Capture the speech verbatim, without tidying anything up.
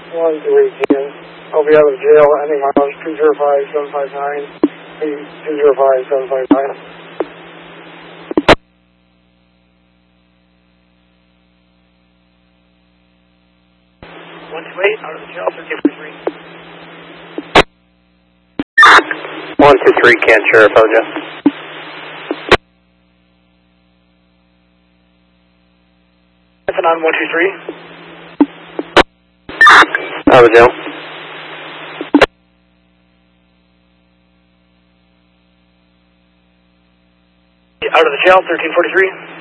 one three ten. I'll be out of jail ending miles two zero five seven five nine, two zero five seven five nine. one two eight, out of the jail, thirteen forty-three. one two three, Kent Sheriff, Ojo. That's on one two three. Out of jail. Out of the jail, thirteen forty-three.